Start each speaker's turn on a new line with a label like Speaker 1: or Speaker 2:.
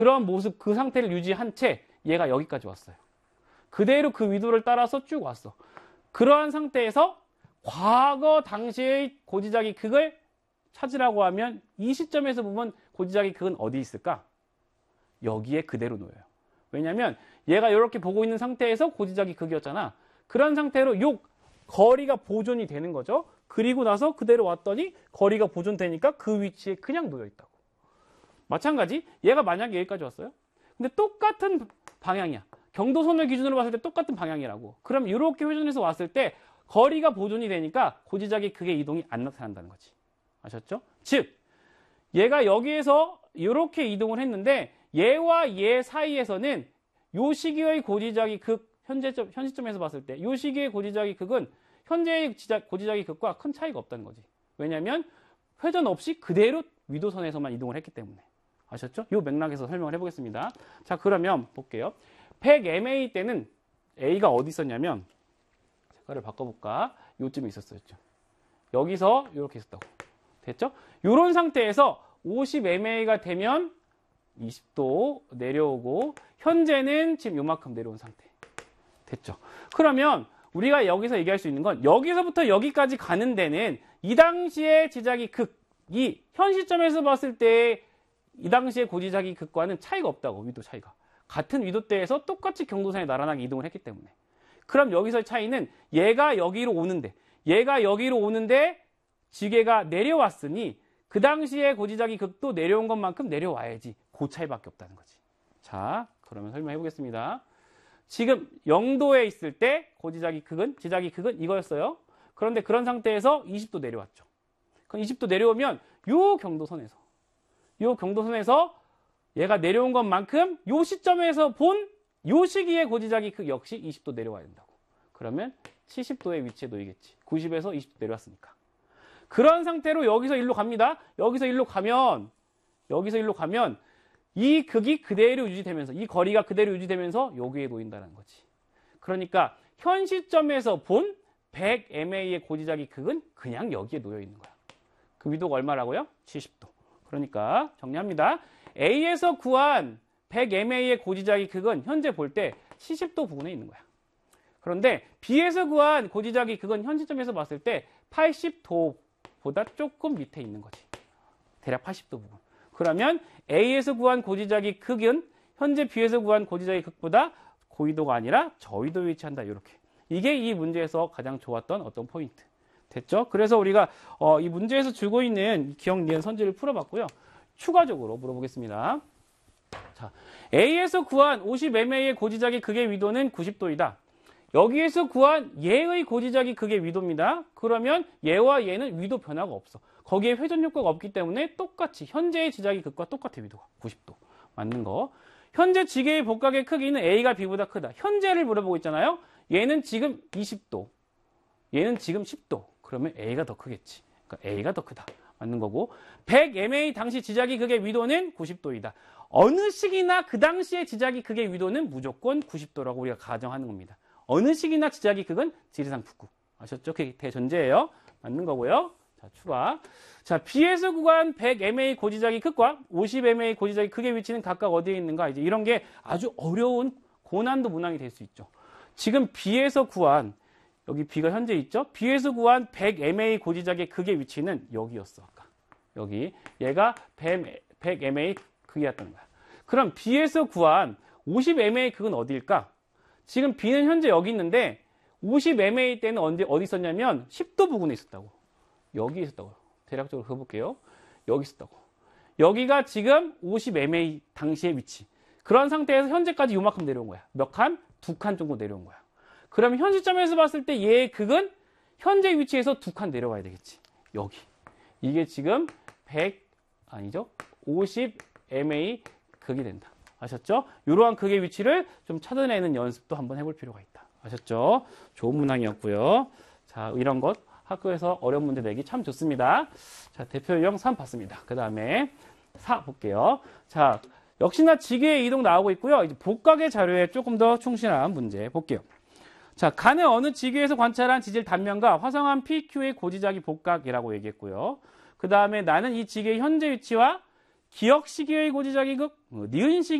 Speaker 1: 그런 모습, 그 상태를 유지한 채 얘가 여기까지 왔어요. 그대로 그 위도를 따라서 쭉 왔어. 그러한 상태에서 과거 당시의 고지작의 극을 찾으라고 하면 이 시점에서 보면 고지작의 극은 어디 있을까? 여기에 그대로 놓여요. 왜냐면 얘가 이렇게 보고 있는 상태에서 고지작의 극이었잖아. 그런 상태로 요 거리가 보존이 되는 거죠. 그리고 나서 그대로 왔더니 거리가 보존되니까 그 위치에 그냥 놓여 있다고. 마찬가지 얘가 만약에 여기까지 왔어요. 근데 똑같은 방향이야. 경도선을 기준으로 봤을 때 똑같은 방향이라고. 그럼 이렇게 회전해서 왔을 때 거리가 보존이 되니까 고지작의 극의 이동이 안 나타난다는 거지. 아셨죠? 즉 얘가 여기에서 이렇게 이동을 했는데 얘와 얘 사이에서는 요 시기의 고지작의 극, 현 시점에서 봤을 때 요 시기의 고지작의 극은 현재의 고지작의 극과 큰 차이가 없다는 거지. 왜냐면 회전 없이 그대로 위도선에서만 이동을 했기 때문에. 아셨죠? 요 맥락에서 설명을 해보겠습니다. 자, 그러면 볼게요. 100MA 때는 A가 어디 있었냐면, 색깔을 바꿔볼까? 요쯤에 있었어요. 여기서 이렇게 있었다고. 됐죠? 요런 상태에서 50MA가 되면 20도 내려오고, 현재는 지금 요만큼 내려온 상태. 됐죠? 그러면 우리가 여기서 얘기할 수 있는 건, 여기서부터 여기까지 가는 데는 이 당시의 지작의 극이 현 시점에서 봤을 때 이 당시의 고지작의 극과는 차이가 없다고. 위도 차이가. 같은 위도대에서 똑같이 경도선에 나란하게 이동을 했기 때문에. 그럼 여기서의 차이는 얘가 여기로 오는데 지게가 내려왔으니 그 당시에 고지작의 극도 내려온 것만큼 내려와야지. 그 차이밖에 없다는 거지. 자, 그러면 설명해 보겠습니다. 지금 0도에 있을 때 지작의 극은 이거였어요. 그런데 그런 상태에서 20도 내려왔죠. 그럼 20도 내려오면 요 경도선에서 얘가 내려온 것만큼 요 시점에서 본 요 시기의 고지작의 극 역시 20도 내려와야 된다고. 그러면 70도의 위치에 놓이겠지. 90에서 20도 내려왔으니까. 그런 상태로 여기서 일로 갑니다. 여기서 일로 가면 이 극이 그대로 유지되면서, 이 거리가 그대로 유지되면서 여기에 놓인다는 거지. 그러니까 현 시점에서 본 100MA의 고지작의 극은 그냥 여기에 놓여 있는 거야. 그 위도가 얼마라고요? 70도. 그러니까 정리합니다. A에서 구한 100MA의 고지작의 극은 현재 볼 때 70도 부근에 있는 거야. 그런데 B에서 구한 고지작의 극은 현 시점에서 봤을 때 80도보다 조금 밑에 있는 거지. 대략 80도 부근. 그러면 A에서 구한 고지작의 극은 현재 B에서 구한 고지작의 극보다 고위도가 아니라 저위도에 위치한다. 이렇게. 이게 이 문제에서 가장 좋았던 어떤 포인트. 됐죠? 그래서 우리가 이 문제에서 주고 있는 기억, 니은, 선지를 풀어봤고요. 추가적으로 물어보겠습니다. 자, A에서 구한 50MA의 고지작의 극의 위도는 90도이다. 여기에서 구한 얘의 고지작의 극의 위도입니다. 그러면 얘와 얘는 위도 변화가 없어. 거기에 회전 효과가 없기 때문에 똑같이 현재의 지작의 극과 똑같아. 위도가 90도. 맞는 거. 현재 지게의 복각의 크기는 A가 B보다 크다. 현재를 물어보고 있잖아요. 얘는 지금 20도. 얘는 지금 10도. 그러면 A가 더 크겠지. 그러니까 A가 더 크다. 맞는 거고. 100MA 당시 지작의 극의 위도는 90도이다. 어느 시기나 그 당시의 지작의 극의 위도는 무조건 90도라고 우리가 가정하는 겁니다. 어느 시기나 지작의 극은 지리산 북극. 아셨죠? 그게 대전제예요. 맞는 거고요. 자, 추가. 자, B에서 구한 100MA 고지작의 극과 50MA 고지작의 극의 위치는 각각 어디에 있는가? 이제 이런 게 아주 어려운 고난도 문항이 될 수 있죠. 지금 B에서 구한, 여기 B가 현재 있죠? B에서 구한 100MA 고지작의 극의 위치는 여기였어. 아까. 여기. 얘가 100MA 극이었던 거야. 그럼 B에서 구한 50MA 극은 어디일까? 지금 B는 현재 여기 있는데 50MA 때는 어디 있었냐면 10도 부근에 있었다고. 여기 있었다고요. 대략적으로 그어볼게요. 여기 있었다고. 여기가 지금 50MA 당시의 위치. 그런 상태에서 현재까지 요만큼 내려온 거야. 몇 칸? 2칸 정도 내려온 거야. 그러면 현 시점에서 봤을 때 얘의 극은 현재 위치에서 2칸 내려와야 되겠지. 여기. 이게 지금 50MA 극이 된다. 아셨죠? 이러한 극의 위치를 좀 찾아내는 연습도 한번 해볼 필요가 있다. 아셨죠? 좋은 문항이었고요. 자, 이런 것 학교에서 어려운 문제 내기 참 좋습니다. 자, 대표 유형 3 봤습니다. 그 다음에 4 볼게요. 자, 역시나 지게의 이동 나오고 있고요. 이제 복각의 자료에 조금 더 충실한 문제 볼게요. 자, 간의 어느 지게에서 관찰한 지질 단면과 화성한 PQ의 고지작이 복각이라고 얘기했고요. 그 다음에 나는 이 지게의 현재 위치와 기역 시기의 고지자기 극, 니은 시기